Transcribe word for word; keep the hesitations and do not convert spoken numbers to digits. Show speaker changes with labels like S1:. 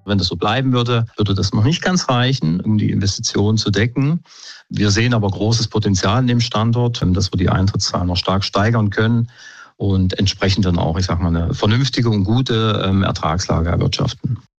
S1: Wenn das so bleiben würde, würde das noch nicht ganz reichen, um die Investitionen zu decken. Wir sehen aber großes Potenzial in dem Standort, dass wir die Eintrittszahlen noch stark steigern können und entsprechend dann auch, ich sag mal, eine vernünftige und gute Ertragslage erwirtschaften.